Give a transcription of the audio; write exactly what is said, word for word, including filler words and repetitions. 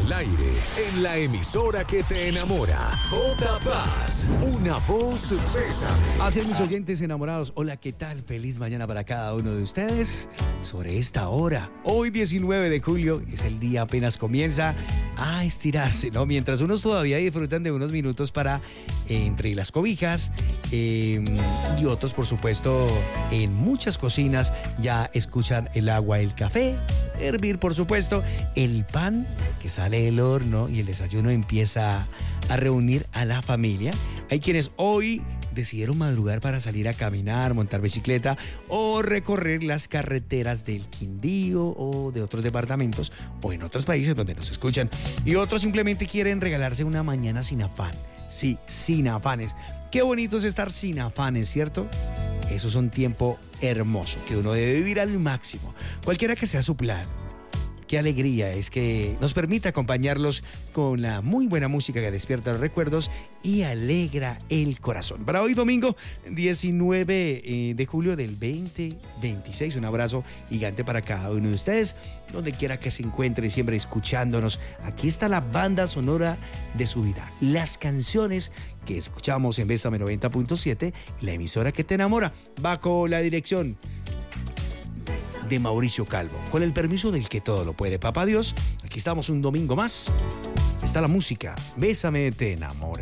al aire en la emisora que te enamora. J Paz, una voz Bésame. Así es, mis oyentes enamorados. Hola, ¿qué tal? Feliz mañana para cada uno de ustedes. Sobre esta hora, hoy diecinueve de julio, es el día apenas comienza a estirarse, ¿no? Mientras unos todavía disfrutan de unos minutos para eh, entre las cobijas eh, y otros, por supuesto, en muchas cocinas ya escuchan el agua, el café, hervir, por supuesto, el pan que sale del horno y el desayuno empieza a reunir a la familia. Hay quienes hoy decidieron madrugar para salir a caminar, montar bicicleta o recorrer las carreteras del Quindío o de otros departamentos o en otros países donde nos escuchan. Y otros simplemente quieren regalarse una mañana sin afán. Sí, sin afanes. Qué bonito es estar sin afanes, ¿cierto? Eso es un tiempo hermoso que uno debe vivir al máximo, cualquiera que sea su plan. Qué alegría es que nos permite acompañarlos con la muy buena música que despierta los recuerdos y alegra el corazón. Para hoy domingo diecinueve de julio del veinte veintiséis, un abrazo gigante para cada uno de ustedes, donde quiera que se encuentren, siempre escuchándonos. Aquí está la banda sonora de su vida, las canciones que escuchamos en Bésame noventa punto siete, la emisora que te enamora, bajo la dirección de Mauricio Calvo, con el permiso del que todo lo puede, Papá Dios. Aquí estamos un domingo más. Está la música, Bésame, te enamora.